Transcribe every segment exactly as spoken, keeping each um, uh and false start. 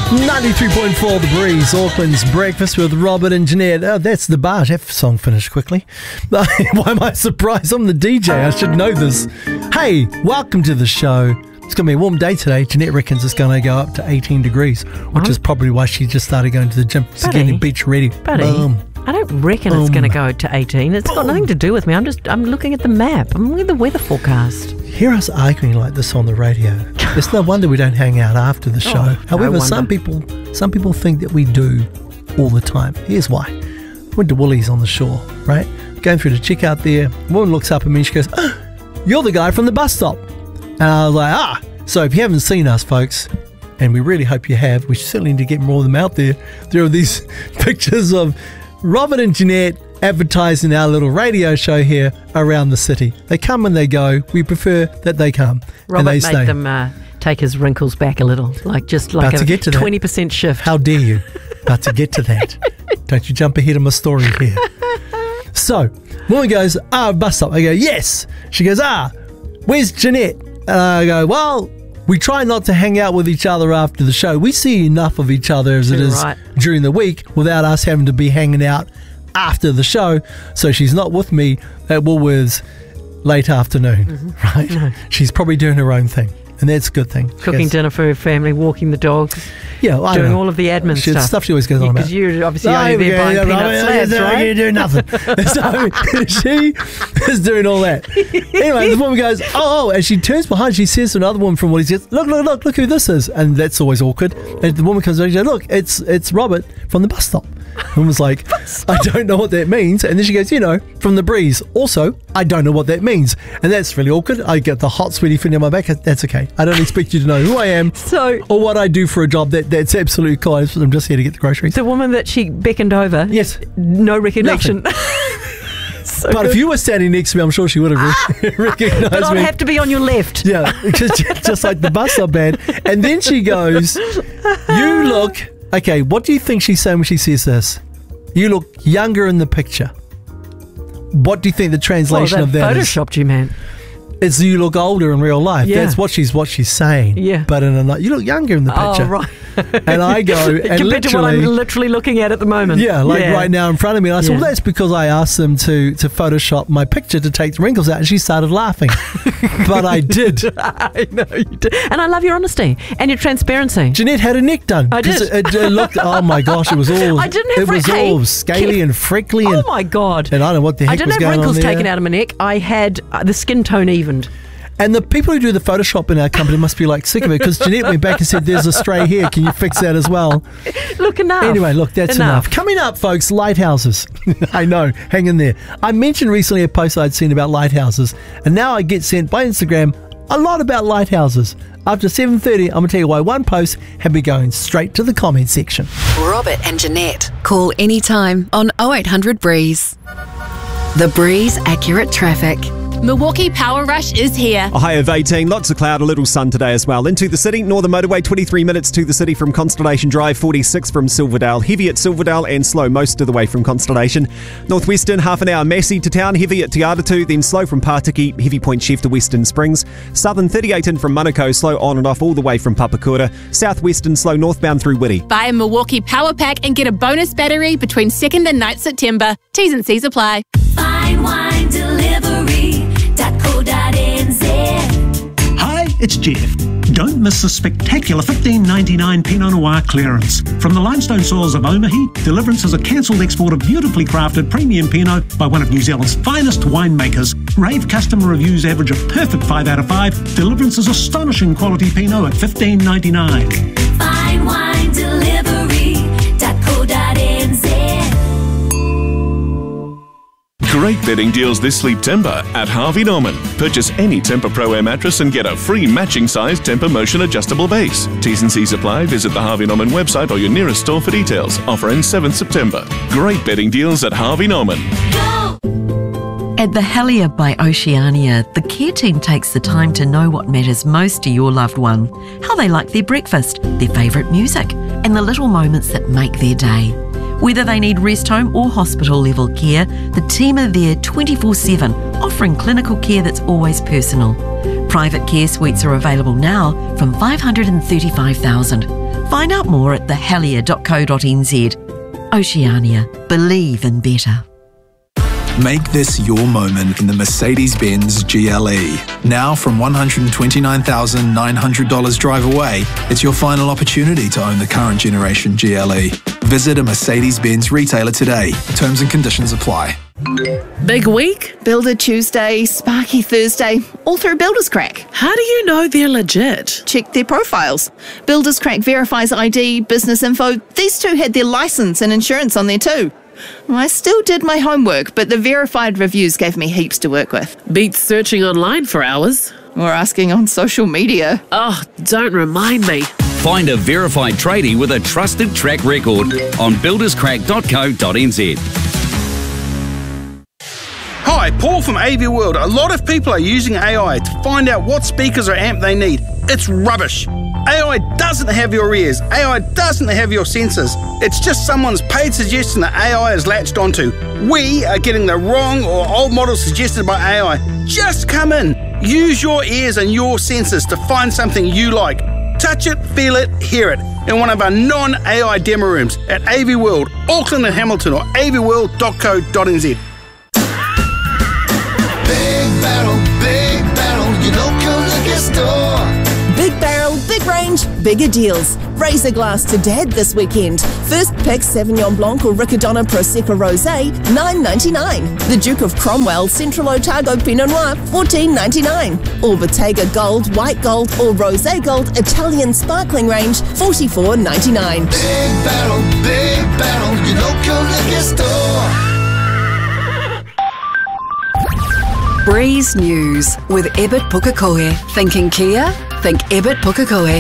ninety-three point four The Breeze, Auckland's Breakfast with Robert and Jeanette. Oh, that's the bar. That song finished quickly. Why am I surprised? I'm the D J. I should know this. Hey, welcome to the show. It's going to be a warm day today. Jeanette reckons it's going to go up to eighteen degrees, which oh. is probably why she just started going to the gym. She's getting beach ready. Buddy, Boom. I don't reckon Boom. it's going to go to eighteen. It's Boom. got nothing to do with me. I'm just, I'm looking at the map. I'm looking at the weather forecast. Hear us arguing like this on the radio. It's no wonder we don't hang out after the show. Oh, However, no some people some people think that we do all the time. Here's why. Went to Woolies on the shore, right? Going through the checkout there. Woman looks up at me and she goes, oh, you're the guy from the bus stop. And I was like, ah. So if you haven't seen us, folks, and we really hope you have, we certainly need to get more of them out there. There are these pictures of Robert and Jeanette advertising our little radio show here around the city. They come and they go. We prefer that they come. Robert and they made stay. them uh, take his wrinkles back a little, like just like About a to get to twenty percent shift. How dare you? About to get to that. Don't you jump ahead of my story here. So, woman goes, ah, bus stop. I go, yes. She goes, ah, where's Jeanette? And I go, well, we try not to hang out with each other after the show. We see enough of each other as it is right. during the week without us having to be hanging out after the show. So she's not with me at Woolworths late afternoon, mm-hmm. right? No. She's probably doing her own thing, and that's a good thing. Cooking goes, dinner for her family, walking the dogs, yeah, well, doing all of the admin she, stuff. Stuff she always goes on about. Because you're obviously oh, only there yeah, buying yeah, peanut yeah, slabs, yeah, right? You're doing nothing. So she is doing all that. Anyway, the woman goes, oh, oh, and she turns behind. She says to another woman from what he says, look, look, look, look who this is. And that's always awkward. And the woman comes over and she goes, look, it's, it's Robert from the bus stop. The woman's like, I don't know what that means. And then she goes, you know, from the breeze. Also, I don't know what that means. And that's really awkward. I get the hot, sweaty feeling on my back. That's okay. I don't expect you to know who I am so, or what I do for a job. That That's absolutely cool. I'm just here to get the groceries. The woman that she beckoned over, yes, no recollection. So but good. if you were standing next to me, I'm sure she would have re- recognised but I'd me. have to be on your left. Yeah, just, just like the bus stop man. And then she goes, you look... Okay, what do you think she's saying when she says this? You look younger in the picture. What do you think the translation well, of that is? Photoshopped you, man. It's you look older in real life. Yeah. That's what she's what she's saying. Yeah. But in a you look younger in the picture. Oh, right. And I go and compared literally, to what I'm literally looking at at the moment. Yeah, like yeah. right now in front of me. And I said, yeah. well, that's because I asked them to to Photoshop my picture to take the wrinkles out, and she started laughing. But I did. I know you did. And I love your honesty and your transparency. Jeanette had her neck done. I did. It, it looked. Oh my gosh! It was all. I didn't have It was hey, all scaly and freckly. And, oh my god! And I don't know what the heck I didn't was have going wrinkles on there. taken out of my neck. I had uh, the skin tone evened. And the people who do the Photoshop in our company must be like sick of it, because Jeanette went back and said, there's a stray hair. Can you fix that as well? Look, enough. Anyway, look, that's enough. enough. Coming up, folks, lighthouses. I know, hang in there. I mentioned recently a post I'd seen about lighthouses, and now I get sent by Instagram a lot about lighthouses. After seven thirty, I'm going to tell you why one post had me going straight to the comment section. Robert and Jeanette. Call anytime on oh eight hundred Breeze. The Breeze Accurate Traffic. Milwaukee Power Rush is here. A high of eighteen, lots of cloud, a little sun today as well. Into the city, Northern Motorway, twenty-three minutes to the city from Constellation Drive, forty-six from Silverdale. Heavy at Silverdale and slow most of the way from Constellation. Northwestern, half an hour, Massey to town, heavy at Te Aratū, then slow from Pātiki, heavy Point Chef to Western Springs. Southern, thirty-eight in from Manukau, slow on and off all the way from Papakura. Southwestern, slow northbound through Whitty. Buy a Milwaukee Power Pack and get a bonus battery between second and ninth September. T's and C's apply. Fine Wine Delivery. Hi, it's Jeff. Don't miss the spectacular fifteen ninety-nine Pinot Noir clearance. From the limestone soils of Omahi, Deliverance is a cancelled export of beautifully crafted premium Pinot by one of New Zealand's finest winemakers. Rave customer reviews average a perfect five out of five. Deliverance's astonishing quality Pinot at fifteen ninety-nine. Fine Wine Delivery dot co dot n z. Great bedding deals this Sleep-Timber at Harvey Norman. Purchase any Tempur Pro Air mattress and get a free matching size Tempur Motion adjustable base. T's and C's apply. Visit the Harvey Norman website or your nearest store for details. Offer ends seventh September. Great bedding deals at Harvey Norman. Go! At the Helier by Oceania, the care team takes the time to know what matters most to your loved one, how they like their breakfast, their favourite music, and the little moments that make their day. Whether they need rest home or hospital level care, the team are there twenty-four seven, offering clinical care that's always personal. Private care suites are available now from five hundred thirty-five thousand dollars. Find out more at the hellier dot co dot n z. Oceania. Believe in better. Make this your moment in the Mercedes-Benz G L E. Now from one hundred twenty-nine thousand nine hundred dollars drive away, it's your final opportunity to own the current generation G L E. Visit a Mercedes-Benz retailer today. Terms and conditions apply. Big week? Builder Tuesday, Sparky Thursday, all through Builders Crack. How do you know they're legit? Check their profiles. Builders Crack verifies I D, business info. These two had their license and insurance on there too. I still did my homework, but the verified reviews gave me heaps to work with. Beats searching online for hours. Or asking on social media. Oh, don't remind me. Find a verified tradie with a trusted track record on builders crack dot co dot n z. Hi, Paul from A V World. A lot of people are using A I to find out what speakers or amp they need. It's rubbish. A I doesn't have your ears. A I doesn't have your sensors. It's just someone's paid suggestion that A I is latched onto. We are getting the wrong or old model suggested by A I. Just come in. Use your ears and your sensors to find something you like. Touch it, feel it, hear it in one of our non-A I demo rooms at A V World, Auckland and Hamilton, or a v world dot co dot n z. Big Barrel, Big Barrel, your local liquor store. Big Barrel, big range, bigger deals. Raise a glass to Dad this weekend. First pick Sauvignon Blanc or Riccadonna Prosecco Rosé, nine ninety-nine. The Duke of Cromwell Central Otago Pinot Noir, fourteen ninety-nine. Or Bottega Gold, White Gold or Rosé Gold Italian Sparkling Range, forty-four ninety-nine. Big Barrel, Big Barrel, your local liquor store. Breeze News with Ebert Pukekohe. Thinking Kia? Think Ebert Pukekohe.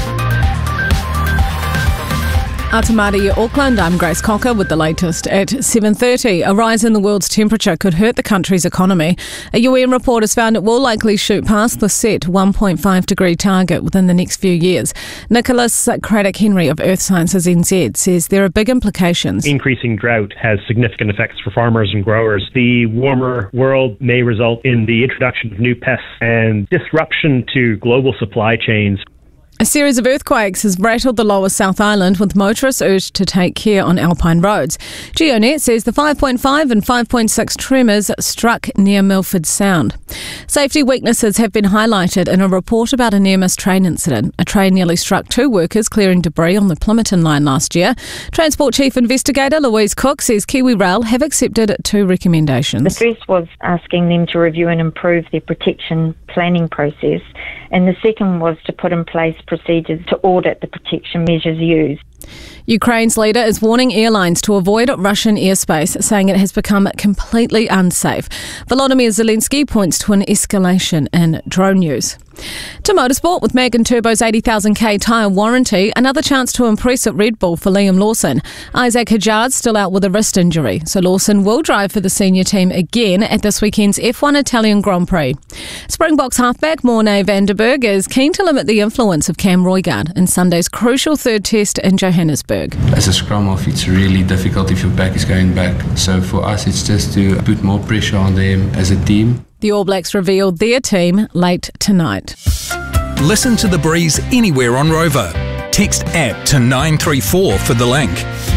Atamari, Auckland. I'm Grace Cocker with the latest at seven thirty. A rise in the world's temperature could hurt the country's economy. A U N report has found it will likely shoot past the set one point five degree target within the next few years. Nicholas Craddock-Henry of Earth Sciences N Z says there are big implications. Increasing drought has significant effects for farmers and growers. The warmer world may result in the introduction of new pests and disruption to global supply chains. A series of earthquakes has rattled the lower South Island, with motorists urged to take care on alpine roads. GeoNet says the five point five and five point six tremors struck near Milford Sound. Safety weaknesses have been highlighted in a report about a near-miss train incident. A train nearly struck two workers clearing debris on the Plimmerton line last year. Transport Chief Investigator Louise Cook says Kiwi Rail have accepted two recommendations. The first was asking them to review and improve their protection planning process, and the second was to put in place procedures to audit the protection measures used. Ukraine's leader is warning airlines to avoid Russian airspace, saying it has become completely unsafe. Volodymyr Zelensky points to an escalation in drone use. To motorsport, with Mag and Turbo's eighty thousand k tyre warranty, another chance to impress at Red Bull for Liam Lawson. Isaac Hadjard's still out with a wrist injury, so Lawson will drive for the senior team again at this weekend's F one Italian Grand Prix. Springboks halfback Morne van der Berg is keen to limit the influence of Cam Roigard in Sunday's crucial third test in Johannesburg. As a scrum off, it's really difficult if your back is going back. So for us, it's just to put more pressure on them as a team. The All Blacks revealed their team late tonight. Listen to The Breeze anywhere on Rover. Text app to nine three four for the link.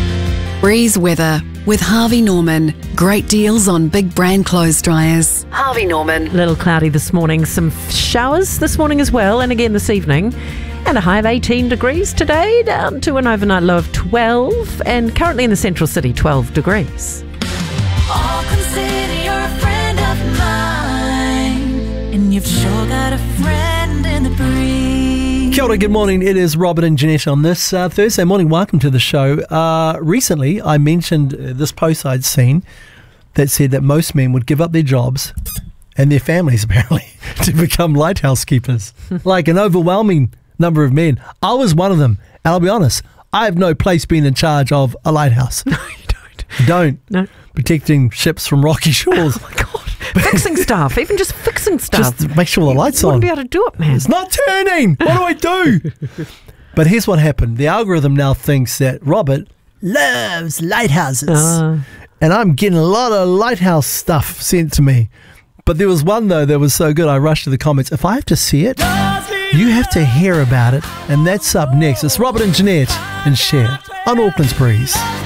Breeze weather with Harvey Norman. Great deals on big brand clothes dryers. Harvey Norman. Little cloudy this morning. Some showers this morning as well, and again this evening. And a high of eighteen degrees today, down to an overnight low of twelve. And currently in the central city, twelve degrees. Auckland City, you're a friend of mine, and you've sure got a friend in the breeze. Kia ora, good morning. It is Robert and Jeanette on this uh, Thursday morning. Welcome to the show. Uh, recently, I mentioned uh, this post I'd seen that said that most men would give up their jobs and their families, apparently, to become lighthouse keepers. Like an overwhelming number of men. I was one of them. And I'll be honest, I have no place being in charge of a lighthouse. No, you don't. You don't. No. Protecting ships from rocky shores. Oh, my God. Fixing stuff. Even just fixing stuff. Just make sure the lights you on. wouldn't be able to do it, man. It's not turning. What do I do? But here's what happened. The algorithm now thinks that Robert loves lighthouses. Uh. And I'm getting a lot of lighthouse stuff sent to me. But there was one, though, that was so good, I rushed to the comments. If I have to see it, You have to hear about it, and that's up next. It's Robert and Jeanette and Cher on Auckland's Breeze.